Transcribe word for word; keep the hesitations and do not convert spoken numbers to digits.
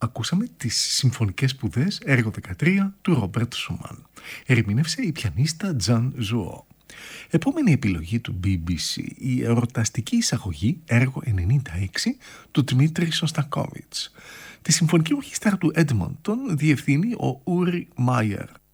ακούσαμε τις συμφωνικές σπουδές έργο δεκατρία του Ρόμπερτ Σούμαν. Ερμήνευσε η πιανίστα Τζαν Ζουό. Επόμενη επιλογή του μπι μπι σι, η εορταστική εισαγωγή έργο ενενήντα έξι του Δημήτρη Σωστακόβιτς. Τη συμφωνική ορχήστρα του Έντμοντον διευθύνει ο Ούρι Μάιερ.